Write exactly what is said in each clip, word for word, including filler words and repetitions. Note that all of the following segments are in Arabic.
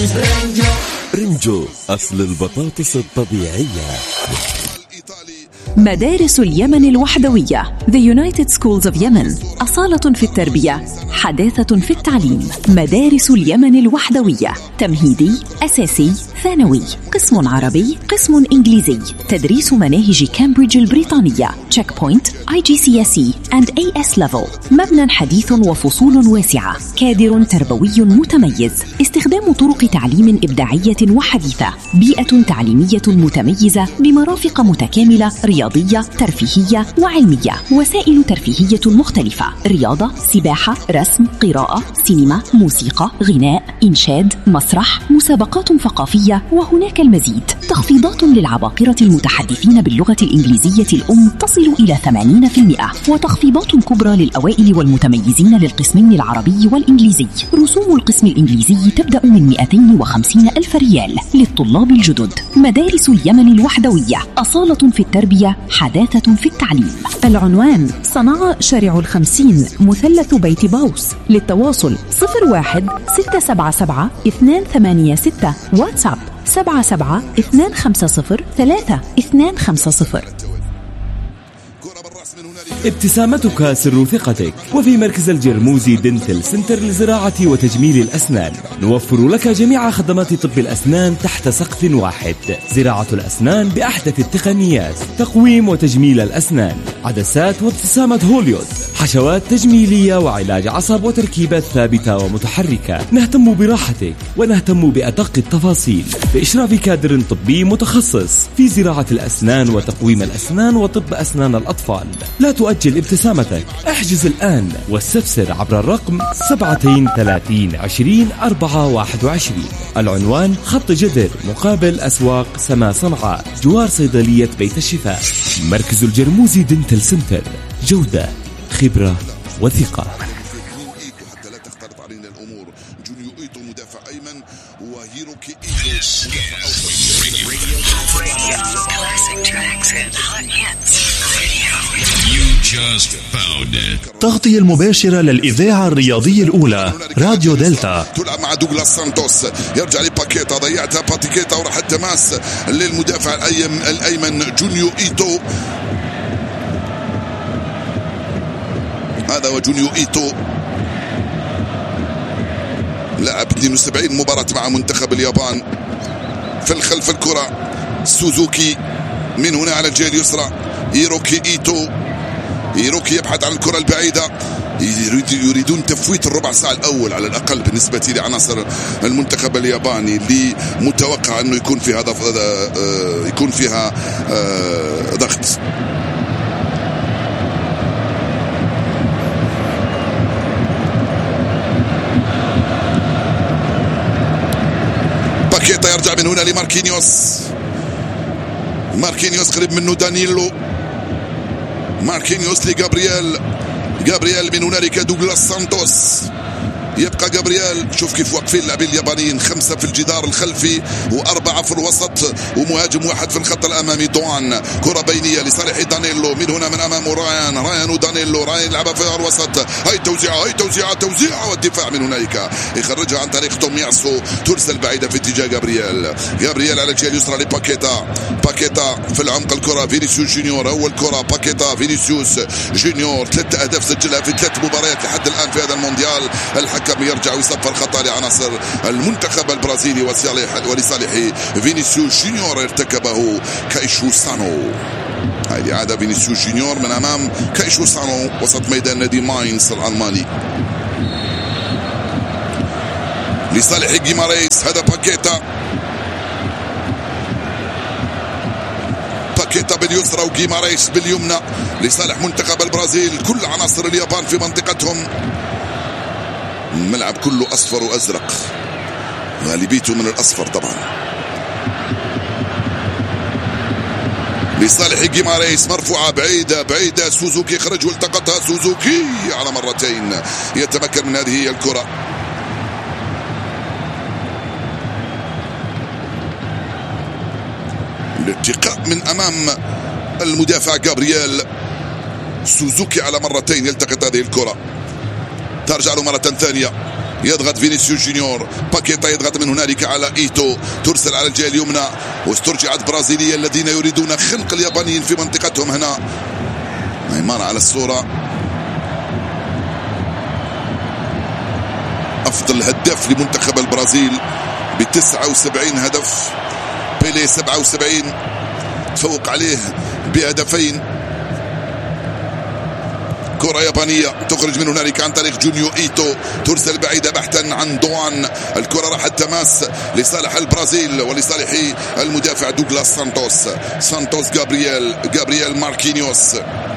رنجو أصل البطاطس الطبيعية. مدارس اليمن الوحدوية The United Schools of Yemen، أصالة في التربية، حداثة في التعليم. مدارس اليمن الوحدوية، تمهيدي، أساسي، ثانوي، قسم عربي، قسم إنجليزي، تدريس مناهج كامبريدج البريطانية، تشيك بوينت، آي جي سي إس إي and إيه إس Level. مبنى حديث وفصول واسعة، كادر تربوي متميز، استخدام طرق تعليم إبداعية وحديثة، بيئة تعليمية متميزة بمرافق متكاملة رياضية، ترفيهية وعلمية، وسائل ترفيهية مختلفة، رياضة، سباحة، رسم، قراءة، سينما، موسيقى، غناء، إنشاد، مسرح، مسابقات ثقافية، وهناك المزيد. تخفيضات للعباقرة المتحدثين باللغة الإنجليزية الأم تصل إلى ثمانين بالمئة، وتخفيضات كبرى للأوائل والمتميزين للقسمين العربي والإنجليزي. رسوم القسم الإنجليزي تبدأ من مئتين وخمسين ألف ريال للطلاب الجدد. مدارس اليمن الوحدوية، أصالة في التربية، حداثة في التعليم. العنوان: صنعاء شارع الخمسين، مثلث بيت باوس. للتواصل صفر واحد ستة سبعة سبعة اثنان ثمانية ستة، واتساب سبعة سبعة اثنان خمسة صفر ثلاثة اثنان خمسة صفر. ابتسامتك سر ثقتك. وفي مركز الجرموزي دنتل سنتر لزراعة وتجميل الأسنان نوفر لك جميع خدمات طب الأسنان تحت سقف واحد. زراعة الأسنان بأحدث التقنيات، تقويم وتجميل الأسنان، عدسات وابتسامة هوليود، حشوات تجميلية وعلاج عصب وتركيبات ثابتة ومتحركة. نهتم براحتك ونهتم بأدق التفاصيل بإشراف كادر طبي متخصص في زراعة الأسنان وتقويم الأسنان وطب أسنان الأطفال. لا تؤجل ابتسامتك، احجز الآن واستفسر عبر الرقم سبعة ثلاثين عشرين أربعة واحد وعشرين. العنوان: خط جدر مقابل أسواق سما صنعاء، جوار صيدلية بيت الشفاء. مركز الجرموزي دنتل سنتر، جودة، خبرة وثقة. حتى لا تختلط علينا الأمور. جونيو إيتو مدافع أيمن، وهيروكي إيتو تغطية المباشرة للإذاعة الرياضية الأولى راديو دلتا. تلعب مع دوغلاس سانتوس، يرجع لباكيتا، ضيعتها باتيكيتا وراح التماس للمدافع الأيمن جونيو إيتو. هذا وجونيو إيتو لعب اثنين وسبعين مباراة مع منتخب اليابان. في الخلف الكرة سوزوكي، من هنا على الجهة اليسرى هيروكي إيتو. هيروكي يبحث عن الكرة البعيدة، يريدون تفويت الربع ساعة الأول على الأقل بالنسبة لعناصر المنتخب الياباني، اللي متوقع أنه يكون في هذا يكون فيها ضغط. باكيتا يرجع من هنا لماركينيوس. ماركينيوس قريب منه دانيلو. ماركينيوس لجابرييل. جابرييل من هنالك دوغلاس سانتوس. يبقى جابرييل. شوف كيف واقفين اللاعبين اليابانيين، خمسة في الجدار الخلفي وأربعة في الوسط ومهاجم واحد في الخط الأمامي. دوان، كرة بينية لصالح دانيلو، من هنا من أمامه رايان. رايان ودانيلو. رايان يلعبها في الوسط، هاي توزيعة هاي توزيعة توزيعة والدفاع من هنالك يخرجها عن طريق تومياسو، ترسل بعيدة في اتجاه جابرييل. جابرييل على الجهة اليسرى لباكيتا. باكيتا في العمق الكرة، فينيسيوس جونيور أول كرة. باكيتا فينيسيوس جونيور، ثلاثة أهداف سجلها في ثلاث مباريات لحد الآن في هذا المونديال. الحكم يرجع ويصفر خطأ لعناصر المنتخب البرازيلي ولصالح ولصالح فينيسيوس جونيور ارتكبه كايشو سانو. هذه عادة فينيسيوس جونيور من أمام كايشو سانو وسط ميدان نادي ماينز الألماني. لصالح جيماريس، هذا باكيتا. باكيتا باليسرى وجيماريس باليمنى لصالح منتخب البرازيل. كل عناصر اليابان في منطقتهم. الملعب كله أصفر وأزرق، غالبيته من الأصفر طبعا. لصالح جيماريس، مرفوعة بعيدة بعيدة. سوزوكي خرج والتقطها سوزوكي على مرتين، يتمكن من هذه الكرة. الارتقاء من أمام المدافع جابرييل. سوزوكي على مرتين يلتقط هذه الكرة، ترجع له مرة ثانية. يضغط فينيسيوس جونيور، باكيتا يضغط من هنالك على إيتو، ترسل على الجهة اليمنى واسترجعت برازيليا الذين يريدون خنق اليابانيين في منطقتهم. هنا نيمار على الصورة، أفضل هداف لمنتخب البرازيل بتسعة وسبعين هدف، بيليه سبعة وسبعين تفوق عليه بهدفين. كرة يابانية تخرج من هنالك عن طريق جونيو إيتو، ترسل بعيدة بحثا عن دوان، الكرة راحت تماس لصالح البرازيل ولصالح المدافع دوغلاس سانتوس. سانتوس جابرييل، جابرييل ماركينيوس،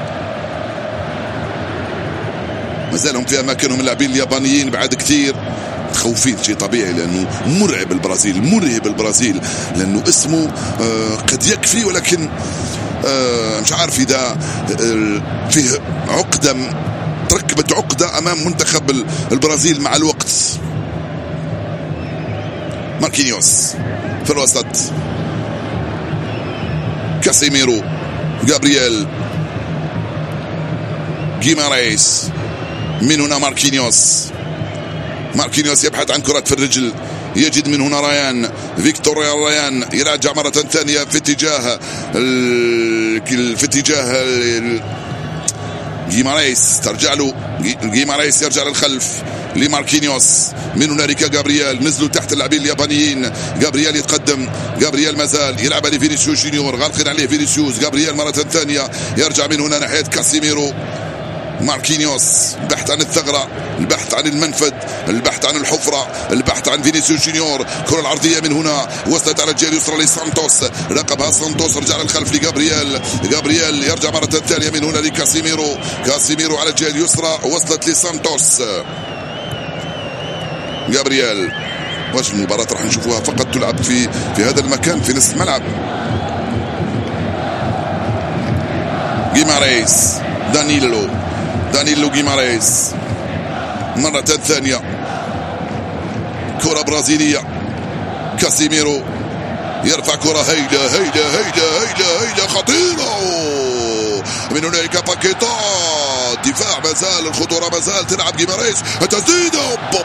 مازالهم في أماكنهم اللاعبين اليابانيين بعد كثير خوفين، شيء طبيعي لأنه مرعب البرازيل، مرهب البرازيل لأنه اسمه آه قد يكفي، ولكن آه مش عارف إذا آه فيه عقدة، تركبت عقدة أمام منتخب البرازيل مع الوقت. ماركينيوس في الوسط، كاسيميرو، جابرييل، جيمارايس، من هنا ماركينيوس. ماركينيوس يبحث عن كرة في الرجل، يجد من هنا ريان، فيكتور ريان يراجع مرة ثانية في اتجاه في اتجاه جيمارايس، ترجع له جيمارايس، يرجع للخلف لماركينيوس، من هنالك جابرييل، نزلوا تحت اللاعبين اليابانيين. جابرييل يتقدم، جابرييل مازال يلعب لفينيسيوس جونيور، غالقين عليه فينيسيوس. جابرييل مرة ثانية يرجع من هنا ناحية كاسيميرو. ماركينيوس البحث عن الثغرة، البحث عن المنفذ، البحث عن الحفرة، البحث عن فينيسيوس جونيور. كرة العرضية من هنا وصلت على الجهة اليسرى لسانتوس، رقبها سانتوس، رجع للخلف لجابرييل. جابرييل يرجع مرة ثانية من هنا لكاسيميرو. كاسيميرو على الجهة اليسرى، وصلت لسانتوس. جابرييل، واش المباراة راح نشوفوها فقط تلعب في في هذا المكان في نصف الملعب. جيمارايس، دانيلو دانيلو جيمارايس مرة ثانية، كرة برازيلية. كاسيميرو يرفع كرة هيدا هيدا هيدا هيدا هيدا خطيرة من هناك باكيتا، دفاع مازال، الخطورة مازال، تلعب جيمارايس، التسديدة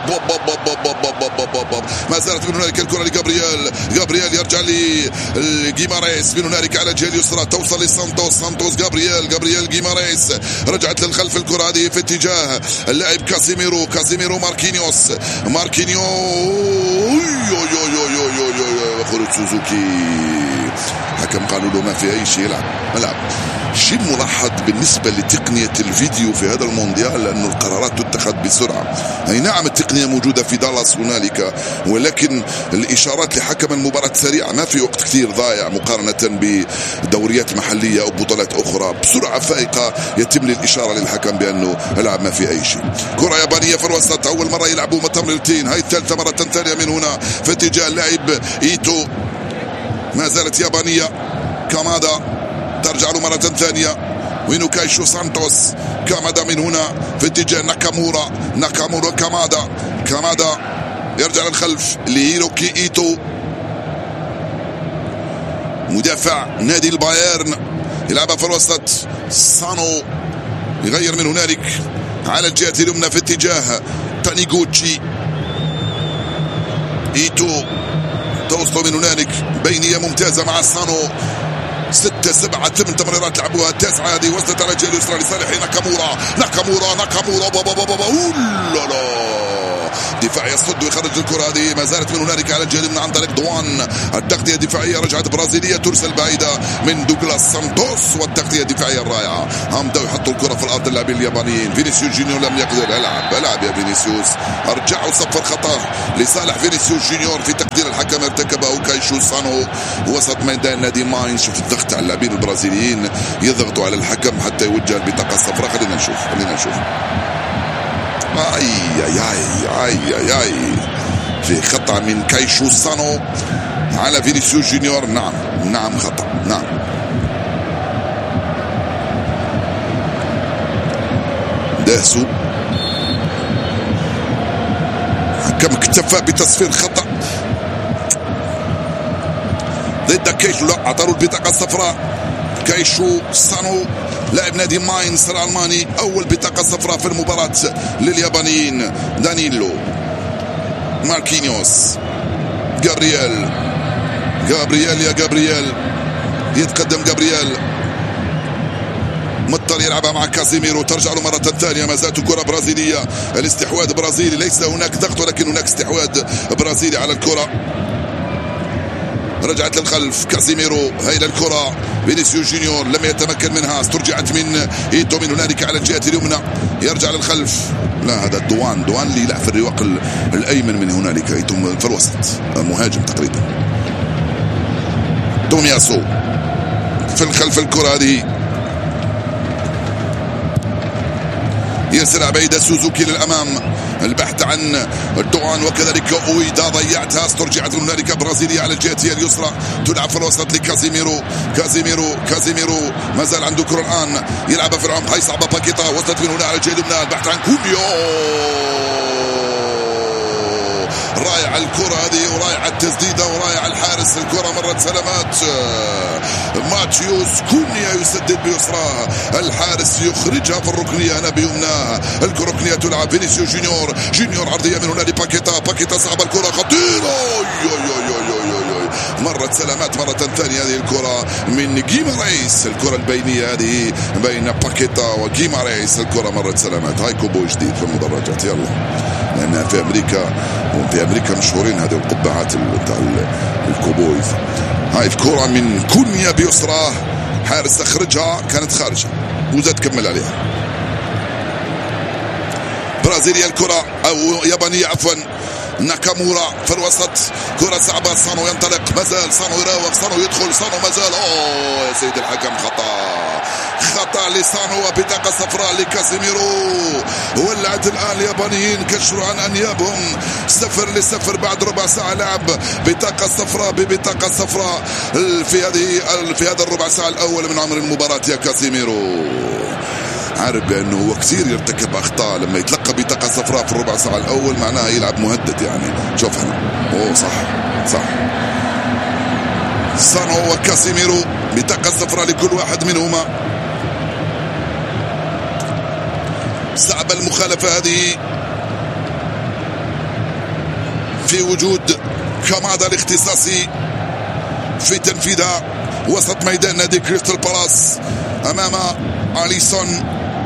ما زالت من هنالك الكرة لجابرييل. جابرييل يرجع لجيمارايس، من هنالك على الجهة اليسرى توصل لسانتوس. سانتوس جابرييل، جابرييل جيمارايس، رجعت للخلف الكرة هذه في اتجاه اللاعب كاسيميرو. كاسيميرو ماركينيوس، ماركينيوس خروج سوزوكي، حكم قالوا له ما في أي شيء، يلعب ملعب. شيء ملاحظ بالنسبة لتقنية الفيديو في هذا المونديال، لأنه القرارات تتخذ بسرعة. أي نعم التقنية موجودة في دالاس هنالك، ولكن الإشارات لحكم المباراة سريعة، ما في وقت كثير ضايع مقارنة بدوريات محلية أو بطولات أخرى. بسرعة فائقة يتم للإشارة للحكم بأنه العب ما في أي شيء. كرة يابانية في الوسط، أول مرة يلعبوا تمريرتين، هاي الثالثة مرة ثانية من هنا في اتجاه اللاعب إيتو. ما زالت يابانية. كامادا ترجع له مرة ثانية، وينو كايشو سانتوس. كامادا من هنا في اتجاه ناكامورا، ناكامورا كامادا، كامادا يرجع للخلف لهيروكي إيتو، مدافع نادي البايرن، يلعبها في الوسط. سانو يغير من هنالك على الجهة اليمنى في اتجاه تانيغوتشي. إيتو توصلوا من هنالك، بينية ممتازة مع سانو، ستة سبعة ثمان تمريرات لعبوها، تسعة هذه وصلت على الجهة اليسرى لصالح ناكامورا. ناكامورا ناكامورا بابا بابا بابا دفاع يصد ويخرج الكرة هذه، ما زالت من هنالك على الجهة اليمنى عن طريق دوان. التغطية الدفاعية رجعت برازيلية، ترسل بعيدة من دوغلاس سانتوس، والتغطية الدفاعية الرائعة. هم بدأوا يحطوا الكرة في الأرض اللاعبين اليابانيين. فينيسيوس جونيور لم يقدر، العب العب يا فينيسيوس، ارجعوا صفر خطأ لصالح فينيسيوس جونيور في تقدير الحكم ارتكبه كايشو سانو وسط ميدان نادي ماينز. شوف الضغط على اللاعبين البرازيليين، يضغطوا على الحكم حتى يوجه البطاقة الصفراء. خلينا نشوف خلينا نشوف اي اي اي اي اي في خطأ من كايشو سانو على فينيسيوس جونيور. نعم نعم خطأ، نعم. دهسو حكم اكتفى بتصفير خطأ ضد كايشو، لا اعطوا البطاقة الصفراء. كايشو سانو لاعب نادي ماينز الألماني، أول بطاقة صفراء في المباراة لليابانيين. دانيلو ماركينيوس. جابرييل جابرييل يا جابرييل، يتقدم جابرييل، مضطر يلعبها مع كازيميرو، ترجع له مرة ثانية. ما زالت كرة برازيلية، الاستحواذ برازيلي، ليس هناك ضغط ولكن هناك استحواذ برازيلي على الكرة. رجعت للخلف كازيميرو، هيدا الكرة فينيسيوس جونيور لم يتمكن منها، استرجعت من ايتو من هنالك على الجهة اليمنى، يرجع للخلف. لا هذا دوان دوان اللي يلعب في الرواق الايمن من هنالك، ايتو في الوسط مهاجم تقريبا. تومياسو في الخلف، الكرة هذه يسرع بعيدة سوزوكي للأمام، البحث عن دوان وكذلك أويدا، ضيعتها، استرجعت من هنالك برازيلية على الجهة اليسرى، تلعب في الوسط لكازيميرو. كازيميرو كازيميرو ما زال عنده كرة الآن، يلعبها في العمق، هاي صعبة، باكيتا وصلت من هنا على الجهة اليمنى، البحث عن كونيو. رائع الكرة هذه ورائع التسديدة ورائع الحارس، الكرة مرت سلامات. ماتيوس كونيا يسدد بيسرى، الحارس يخرجها في الركنية هنا بيمنى، الركنية تلعب فينيسيوس جونيور، جونيور عرضية من هنا لباكيتا، باكيتا صعب الكرة خطيرة، مرت سلامات مرة ثانية هذه الكرة من جيماريس، الكرة البينية هذه بين باكيتا وجيماريس، الكرة مرت سلامات. هاي كوبو جديد في المدرجات، يلا، لأن في أمريكا وفي أمريكا مشهورين هذه القبعات بتاع الكوبويز. هاي الكرة من كونيا بيسرى، حارس أخرجها، كانت خارجة وزاد كمل عليها. برازيليا الكرة أو يابانية عفوا، ناكامورا في الوسط، كرة صعبة، سانو ينطلق، مازال سانو يراوغ، سانو يدخل، سانو مازال، اوه يا سيد الحكم، خطأ خطأ لسانو وبطاقة صفراء لكازيميرو. ولعت الآن اليابانيين كشروا عن أنيابهم، صفر لصفر بعد ربع ساعة لعب، بطاقة صفراء ببطاقة صفراء في هذه في هذا الربع ساعة الأول من عمر المباراة يا كازيميرو. عارف بأنه هو كثير يرتكب أخطاء، لما يتلقى بطاقة صفراء في الربع ساعة الأول معناها يلعب مهدد يعني. شوف هنا، أوه صح صح، سانو وكاسيميرو بطاقة صفراء لكل واحد منهما. صعبة المخالفة هذه في وجود كامادا الاختصاصي في تنفيذها وسط ميدان نادي كريستال بالاس أمام أليسون.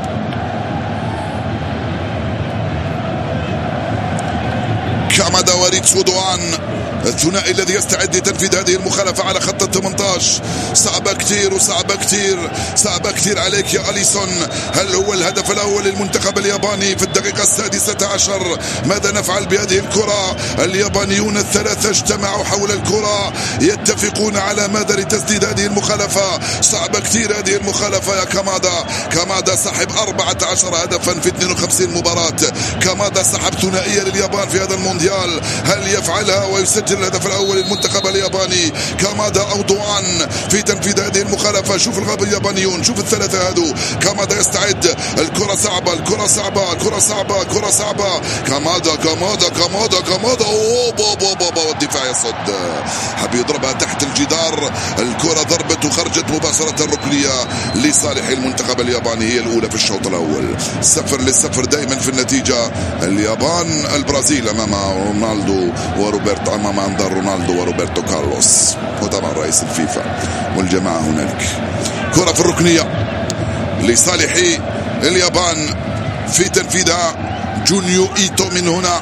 كامادا وريتسو دوان، الثنائي الذي يستعد لتنفيذ هذه المخالفة على خط الثمانية عشر. صعبة كتير وصعبة كتير صعبة كتير عليك يا أليسون. هل هو الهدف الأول للمنتخب الياباني في الدقيقة السادسة عشر؟ ماذا نفعل بهذه الكرة؟ اليابانيون الثلاثة اجتمعوا حول الكرة، يتفقون على ماذا لتسديد هذه المخالفة. صعبة كتير هذه المخالفة يا كامادا. كامادا صاحب أربعة عشر هدفا في اثنين وخمسين مباراة. كامادا صاحب ثنائية لليابان في هذا المونديال، هل يفعلها ويسجل الهدف الأول للمنتخب الياباني؟ كامادا أو دوان في تنفيذ هذه المخالفة. شوف الغاب اليابانيون، شوف الثلاثة هذو. كامادا يستعد، الكرة صعبة الكرة صعبة الكرة صعبة الكرة صعبة. كامادا كامادا كامادا كامادا أوه بابا بابا، والدفاع يصد، حب يضربها تحت الجدار، الكرة ضربت وخرجت مباشرة الركنية لصالح المنتخب الياباني، هي الأولى في الشوط الأول. صفر للصفر دائما في النتيجة. اليابان البرازيل أمام رونالدو وروبرتو، أمام أنظار رونالدو وروبرتو كارلوس وطبعا رئيس الفيفا والجماعة هنالك. كرة في الركنية لصالح اليابان في تنفيذها جونيو إيتو من هنا،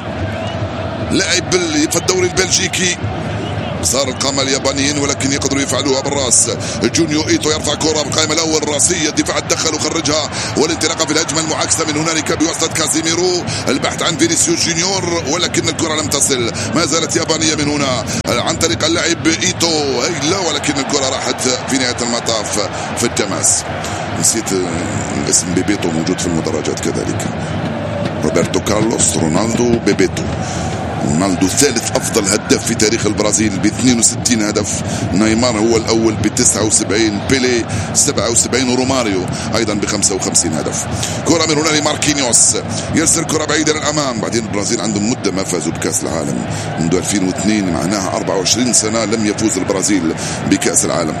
لاعب في الدوري البلجيكي. صار القامة اليابانيين ولكن يقدروا يفعلوها بالراس. جونيو إيتو يرفع كرة بالقائمة الأول راسية، الدفاع تدخل وخرجها، والانطلاقة في الهجمة المعاكسة من هنالك بواسطة كازيميرو، البحث عن فينيسيوس جونيور ولكن الكرة لم تصل، ما زالت يابانية من هنا عن طريق اللاعب إيتو، هي لا ولكن الكرة راحت في نهاية المطاف في التماس. نسيت اسم بيبيتو موجود في المدرجات كذلك، روبرتو كارلوس رونالدو بيبيتو. رونالدو ثالث أفضل هداف في تاريخ البرازيل ب اثنين وستين هدف، نيمار هو الأول ب تسعة وسبعين، بيلي سبعة وسبعين، وروماريو أيضا ب خمسة وخمسين هدف. كرة من هنا لماركينيوس، يرسل كرة بعيدة للأمام. بعدين البرازيل عندهم مدة ما فازوا بكأس العالم منذ ألفين واثنين، معناها أربعة وعشرين سنة لم يفوز البرازيل بكأس العالم.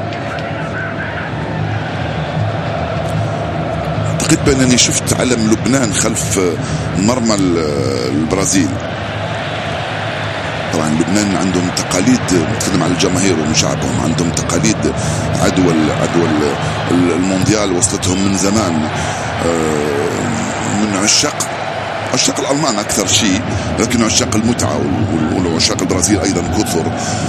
أعتقد بأنني شفت علم لبنان خلف مرمى البرازيل. طبعا لبنان عندهم تقاليد، نتكلم على الجماهير وشعبهم، عندهم تقاليد عدوى عدوى المونديال وصلتهم من زمان، من عشاق عشاق الألمان أكثر شيء، لكن عشاق المتعة وعشاق البرازيل أيضا كثر.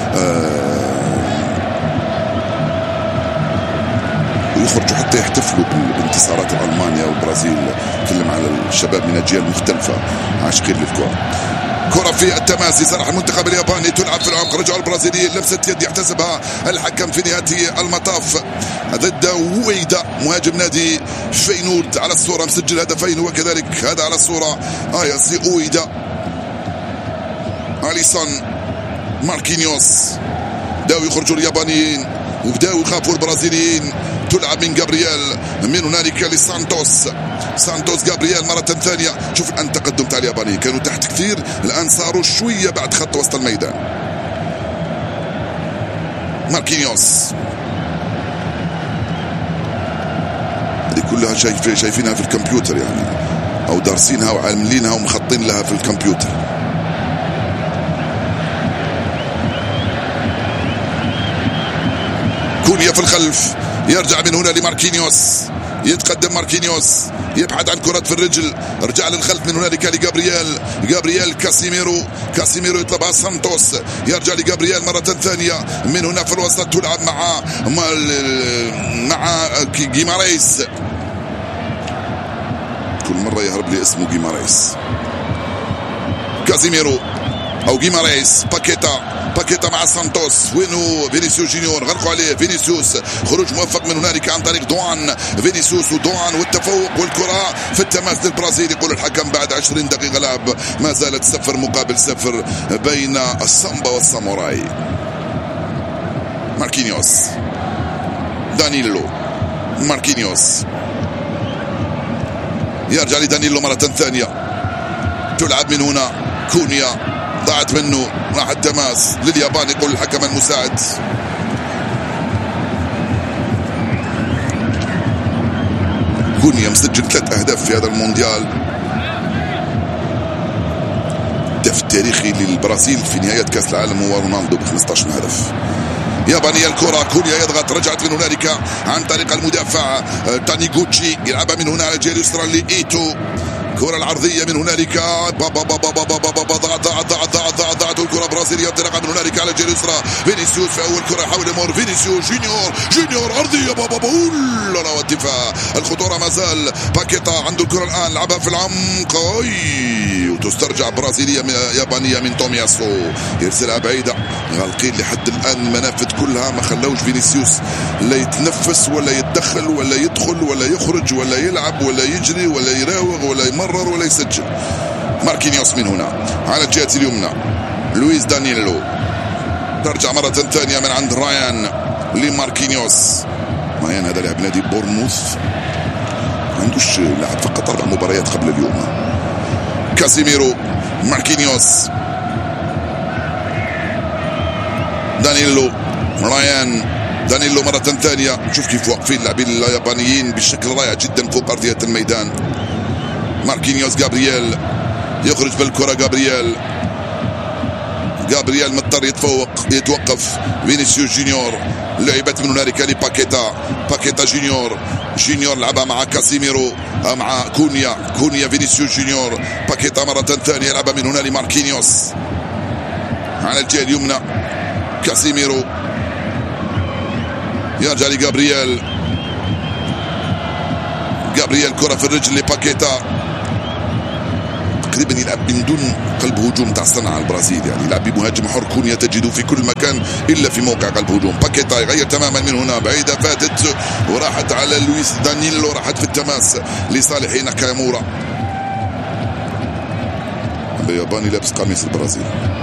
ويخرجوا حتى يحتفلوا بانتصارات ألمانيا والبرازيل. نتكلم على الشباب من أجيال مختلفة عاشقين للكرة. كرة في التماسي، صراحة المنتخب الياباني تلعب في العمق، رجعوا البرازيليين، لمسة يد يحتسبها الحكم في نهاية المطاف ضد ويدا مهاجم نادي فينورد. على الصورة مسجل هدفين وكذلك هذا على الصورة آياسي أويدا. أليسون، ماركينيوس، بداوا يخرجوا اليابانيين وبداوا يخافوا البرازيليين. تلعب من جابرييل، من هنالك لسانتوس، سانتوس جابرييل مرة ثانية. شوف الآن تقدم تاع اليابانيين، كانوا تحت كثير، الآن صاروا شوية بعد خط وسط الميدان. ماركينيوس، هذه كلها شايف شايفينها في الكمبيوتر يعني، أو دارسينها وعاملينها ومخطين لها في الكمبيوتر. كونيا في الخلف، يرجع من هنا لماركينيوس، يتقدم ماركينيوس، يبحث عن كرة في الرجل، رجع للخلف من هنالك لجابرييل، جابرييل كاسيميرو، كاسيميرو يطلبها سانتوس، يرجع لجابرييل مرة ثانية من هنا في الوسط، تلعب مع مع, مع جيماريس. كل مرة يهرب لي اسمه جيماريس، كاسيميرو او جيماريس. باكيتا، باكيتا مع سانتوس، وينو فينيسيوس جونيور، غرقوا عليه فينيسيوس، خروج موفق من هنالك عن طريق دوان، فينيسيوس ودوان والتفوق والكرة في التماس للبرازيل. يقول الحكم بعد عشرين دقيقة لعب ما زالت صفر مقابل صفر بين السامبا والساموراي. ماركينيوس، دانيلو، ماركينيوس، يرجع لدانيلو مرة ثانية، تلعب من هنا كونيا، ضاعت منه، راح التماس لليابان. يقول الحكم المساعد كونيا مسجل ثلاث أهداف في هذا المونديال، هدف تاريخي للبرازيل في نهاية كأس العالم هو رونالدو ب خمسة عشر هدف. يابانية الكرة، كونيا يضغط، رجعت من هنالك عن طريق المدافع تانيغوتشي، يلعبها من هنا على الجهة اليسرى لإيتو، كرة العرضية من هنالك، بابا بابا بابا بابا ضاعت ضاعت ضاعت ضاعت ضاعت الكرة برازيلية، انطلاقة من هنالك على الجهة اليسرى، فينيسيوس في أول كرة يحاول يمر، فينيسيوس جونيور، جونيور عرضية بابا بقول والدفاع، الخطورة ما زال، باكيتا عنده الكرة الآن، لعبها في العمق، وتسترجع برازيلية يابانية من تومياسو، يرسلها بعيدة، غالقين لحد الآن المنافذ كلها، ما خلوش فينيسيوس لا يتنفس ولا يتدخل ولا يدخل ولا يخرج ولا يلعب ولا يجري ولا يراوغ ولا يمرر ولا يسجل. ماركينيوس من هنا على الجهة اليمنى، لويس دانييلو، ترجع مرة ثانية من عند رايان لماركينيوس. رايان هذا لاعب نادي بورنموث، ما عندوش لعب فقط أربع مباريات قبل اليوم. كاسيميرو، ماركينيوس، دانييلو، رايان، دانييلو مرة ثانية. شوف كيف واقفين اللاعبين اليابانيين بشكل رائع جدا فوق أرضية الميدان. ماركينيوس، جابرييل يخرج بالكرة، جابرييل جابرييل مضطر يتفوق يتوقف. فينيسيوس جونيور، لعبت من هنالك لباكيتا، باكيتا جونيور، جونيور لعبها مع كاسيميرو مع كونيا، كونيا فينيسيوس جونيور، باكيتا مرة ثانية يلعبها من هنا لماركينيوس على الجهة اليمنى، كاسيميرو يرجع لجابرييل، جابرييل كرة في الرجل لباكيتا، تقريبا يلعب من دون قلب هجوم تاع صنعاء البرازيل، يعني يلعب بمهاجم حر، كونيا تجده في كل مكان الا في موقع قلب هجوم. باكيتا يغير تماما من هنا، بعيده فاتت وراحت على لويس دانييلو، راحت في التماس لصالح ناكامورا. الياباني لابس قميص البرازيل.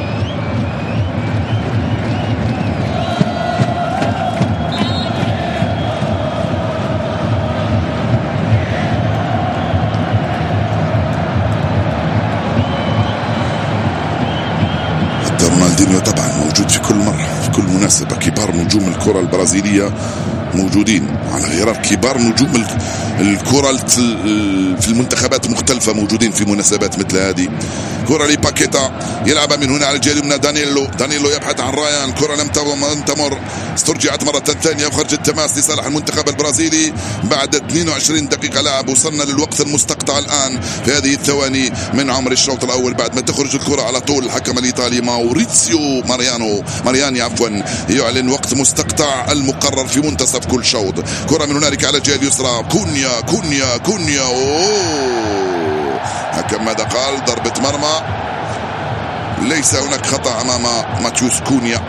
رونالدينيو طبعا موجود في كل مرة في كل مناسبة، كبار نجوم الكرة البرازيلية موجودين على غرار كبار نجوم الكرة في المنتخبات مختلفة موجودين في مناسبات مثل هذه. كرة لباكيتا يلعبها من هنا على الجهة اليمنى. دانييلو دانييلو يبحث عن رايان. كرة لم تمر، استرجعت مرة ثانية وخرج التماس لصالح المنتخب البرازيلي بعد اثنين وعشرين دقيقة لعب. وصلنا للوقت المستقطع الآن في هذه الثواني من عمر الشوط الأول بعد ما تخرج الكرة على طول. الحكم الإيطالي ماوريتسيو ماريانو مارياني عفوا يعلن وقت مستقطع المقرر في منتصف كل شوط. كرة من هنالك على الجهة اليسرى. كونيا كونيا كونيا أوه حكم ماذا قال؟ ضربة مرمى. ليس هناك خطأ أمام ماتيوس كونيا.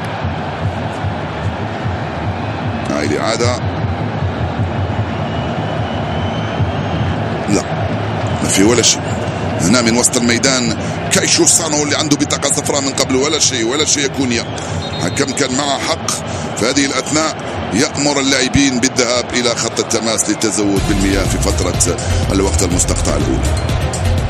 هاي الإعادة. لا ما في ولا شيء هنا من وسط الميدان. كايشو سانو اللي عنده بطاقة صفراء من قبل. ولا شيء ولا شيء. كونيا حكم كان معه حق في هذه الأثناء يأمر اللاعبين بالذهاب إلى خط التماس للتزود بالمياه في فترة الوقت المستقطع الأولى.